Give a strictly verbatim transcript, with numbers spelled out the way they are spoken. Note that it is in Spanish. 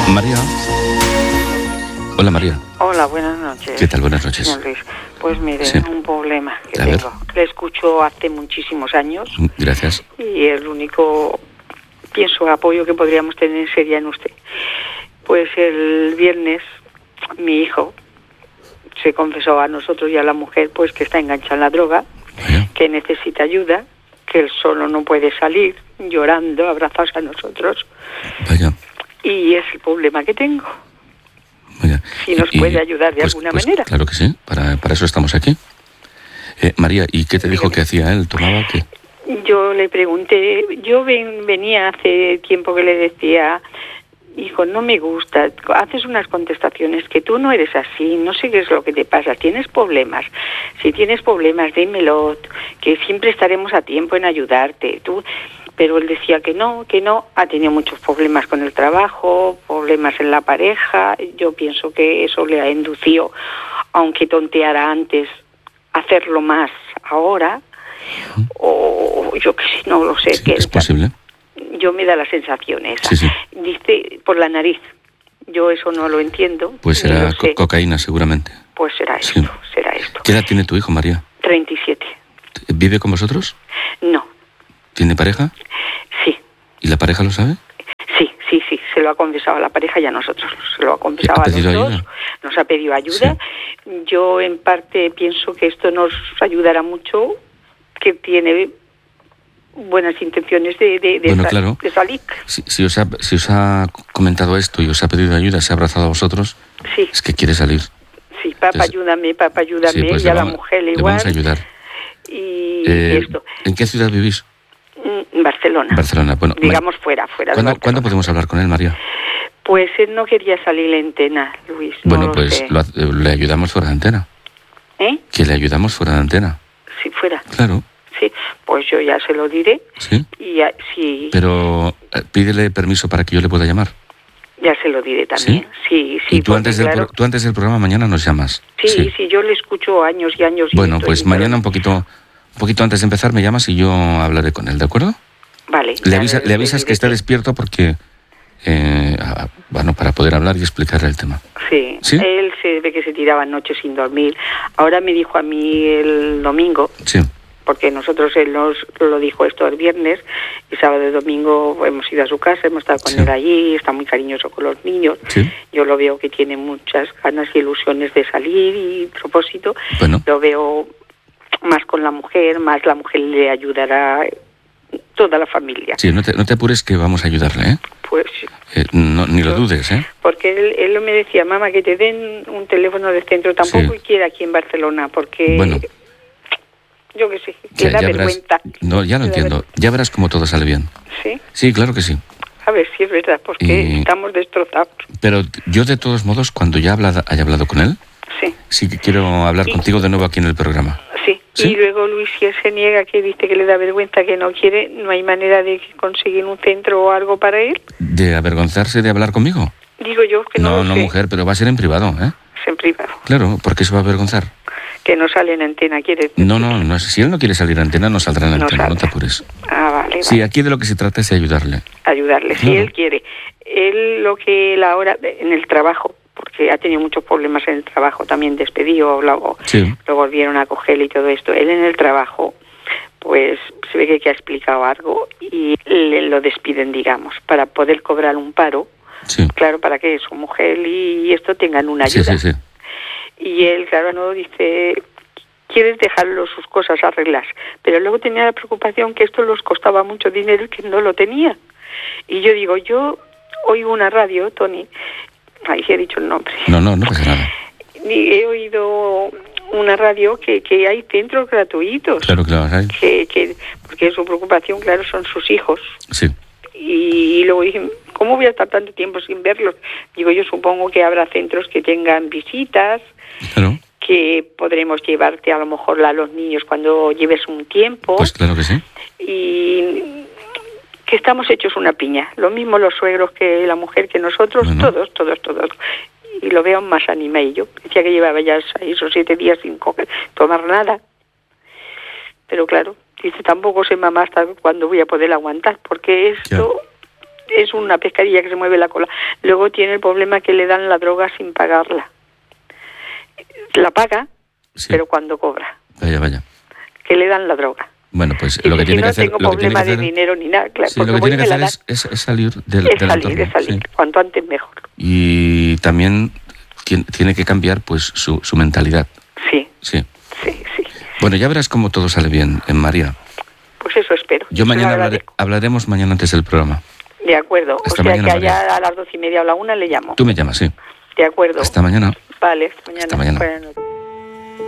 María. Hola, María. Hola, buenas noches. ¿Qué tal? Buenas noches. Señor Luis, pues mire, Sí. un problema que A ver. tengo. Le escucho hace muchísimos años Gracias. y el único, pienso, apoyo que podríamos tener sería en usted. Pues el viernes mi hijo se confesó a nosotros y a la mujer pues que está enganchada en la droga, Vaya. que necesita ayuda, que él solo no puede salir, llorando, abrazados a nosotros, Vaya. y es el problema que tengo. Vaya. Si nos Y- puede ayudar de pues- alguna pues manera. Claro que sí, para, para eso estamos aquí. Eh, María, ¿y qué te dijo que hacía él? ¿Tomaba qué? Yo le pregunté, yo ven, venía hace tiempo que le decía, hijo, no me gusta, haces unas contestaciones que tú no eres así, no sé qué es lo que te pasa, tienes problemas, si tienes problemas dímelo, que siempre estaremos a tiempo en ayudarte, tú, pero él decía que no, que no, ha tenido muchos problemas con el trabajo, problemas en la pareja, yo pienso que eso le ha inducido, aunque tonteara antes, a hacerlo más ahora, o yo que sé, no lo sé, Sí, que es posible. yo me da la sensación esa. Sí, sí. Dice por la nariz. Yo eso no lo entiendo. Pues ni será lo sé. co- cocaína, seguramente. Pues será Sí. esto, será esto. ¿Qué edad tiene tu hijo, María? treinta y siete. ¿Vive con vosotros? No, ¿Tiene pareja? sí, ¿Y la pareja lo sabe? sí, sí, sí. Se lo ha confesado a la pareja y a nosotros. Se lo ha confesado ¿Ha a los pedido dos. ayuda? Nos ha pedido ayuda. Yo en parte pienso que esto nos ayudará mucho, que tiene buenas intenciones de, de, de, Bueno, sa- claro. de salir. Si, si, os ha, si os ha comentado esto y os ha pedido ayuda, se ha abrazado a vosotros, Sí, es que quiere salir. sí, papá, Entonces, ayúdame, papá, ayúdame. Sí, pues y le a la vamos- mujer le igual. vamos a ayudar. Y Eh, esto. ¿En qué ciudad vivís? Mm, Barcelona. Barcelona. Bueno, Digamos fuera, fuera de ¿cuándo, Barcelona. ¿cuándo podemos hablar con él, María? Pues él no quería salir en antena, Luis. No Bueno, lo pues sé. lo ha- eh, le ayudamos fuera de antena. ¿Eh? Que le ayudamos fuera de antena. Si fuera. Claro, Sí. Pues yo ya se lo diré. sí. Y ya, sí, Pero eh, pídele permiso para que yo le pueda llamar. ya se lo diré también. Sí, sí. y tú porque, antes, del claro, pro- tú antes del programa mañana nos llamas. sí, sí, yo le escucho años y años. Y Bueno, estoy- pues mañana un poquito, un poquito antes de empezar me llamas y yo hablaré con él, ¿de acuerdo? Vale. Le, ya avisa- le avisas que está diré. despierto porque, eh, ah, bueno, para poder hablar y explicarle el tema. Sí. ¿Sí? Él se ve que se tiraba noches sin dormir. Ahora me dijo a mí el domingo, Sí, porque nosotros él nos lo dijo esto el viernes y sábado y domingo hemos ido a su casa, hemos estado con Sí. él allí, está muy cariñoso con los niños. sí. Yo lo veo que tiene muchas ganas y ilusiones de salir y propósito. Bueno, Lo veo más con la mujer, más la mujer le ayudará toda la familia. sí, no te, no te apures que vamos a ayudarle, ¿eh? Pues Eh, no, ni lo Yo- dudes, ¿eh? porque él, él me decía, mamá, que te den un teléfono de centro, tampoco Sí. quiere aquí en Barcelona, porque Bueno. yo qué sé, Ya, le da ya verás- vergüenza. no, ya lo Le da entiendo. Ya verás cómo todo sale bien. Sí, Sí, claro que sí. a ver si es verdad, porque Y- estamos destrozados. Pero yo de todos modos, cuando ya hablada- haya hablado con él, Sí, sí que quiero hablar Sí. contigo de nuevo aquí en el programa. sí. ¿Sí? Y luego Luis, si él se niega, que dice que le da vergüenza, que no quiere, no hay manera de conseguir un centro o algo para él. ¿De avergonzarse de hablar conmigo? Digo yo que no, No, lo no, sé. mujer, pero va a ser en privado, ¿eh? Es en privado. Claro, ¿por qué se va a avergonzar? Que no sale en antena, quiere decir. No, no, no es- si él no quiere salir a antena, no saldrá en No antena, no te saldrá. apures. Ah, vale, Sí, vale. aquí de lo que se trata es de ayudarle. Ayudarle, si Claro. él quiere. Él lo que él ahora, en el trabajo, porque ha tenido muchos problemas en el trabajo, también despedido, luego Sí, lo volvieron a coger y todo esto. Él en el trabajo, pues se ve que, que ha explicado algo y le lo despiden, digamos, para poder cobrar un paro, sí. claro, para que su mujer y esto tengan una Sí, ayuda. sí, sí. Y él, claro, no dice, quieres dejarlo sus cosas arreglas, pero luego tenía la preocupación que esto los costaba mucho dinero y que no lo tenía. Y yo digo, yo oigo una radio, Tony, ahí sí he dicho el nombre, No, no, no pasa nada. y he oído una radio que, que hay centros gratuitos, Claro, claro, ¿sabes? que, que porque su preocupación, claro, son sus hijos. Sí, Y, y luego dije, ¿cómo voy a estar tanto tiempo sin verlos? Digo, yo supongo que habrá centros que tengan visitas, claro. que podremos llevarte a lo mejor a los niños cuando lleves un tiempo. Pues claro que sí. Y que estamos hechos una piña. Lo mismo los suegros que la mujer que nosotros, Bueno. todos, todos, todos. Y lo veo más animadillo. Decía que llevaba ya seis o siete días sin coger, tomar nada. Pero claro, dice, tampoco sé mamá hasta cuándo voy a poder aguantar, porque esto es una pescadilla que se mueve la cola. Luego tiene el problema que le dan la droga sin pagarla. La paga, sí, pero cuando cobra. Vaya, vaya. Que le dan la droga. Bueno, pues y lo que si tiene no que hacer... tengo lo que problema tiene que hacer, de dinero ni nada, claro. Sí, lo que tiene que hacer es, es, es salir del, es del salir, entorno. Es salir, sí. Cuanto antes mejor. Y también tiene, tiene que cambiar pues su, su mentalidad. Sí. Sí. Sí, sí. Bueno, ya verás cómo todo sale bien, en María. Pues eso espero. Yo mañana hablaré, hablaremos mañana antes del programa. De acuerdo. Hasta o sea mañana, que allá María. a las doce y media o la una le llamo. Tú me llamas, sí. De acuerdo. Hasta mañana. Vale, hasta mañana. Hasta mañana. Buenas noches.